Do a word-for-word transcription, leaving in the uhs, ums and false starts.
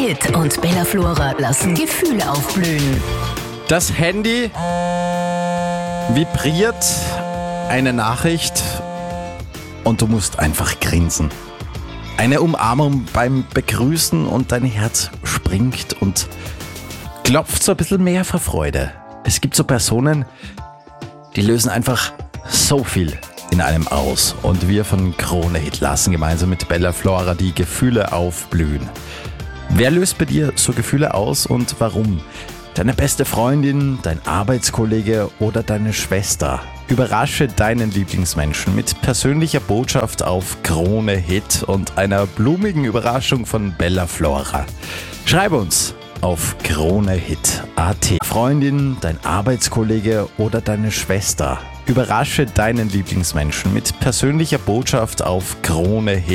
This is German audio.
Hit und Bella Flora lassen Gefühle aufblühen. Das Handy vibriert, eine Nachricht und du musst einfach grinsen. Eine Umarmung beim Begrüßen und dein Herz springt und klopft so ein bisschen mehr vor Freude. Es gibt so Personen, die lösen einfach so viel in einem aus. Und wir von Krone Hit lassen gemeinsam mit Bella Flora die Gefühle aufblühen. Wer löst bei dir so Gefühle aus und warum? Deine beste Freundin, dein Arbeitskollege oder deine Schwester? Überrasche deinen Lieblingsmenschen mit persönlicher Botschaft auf Krone Hit und einer blumigen Überraschung von Bella Flora. Schreib uns auf kronehit punkt at. Freundin, dein Arbeitskollege oder deine Schwester? Überrasche deinen Lieblingsmenschen mit persönlicher Botschaft auf Krone Hit.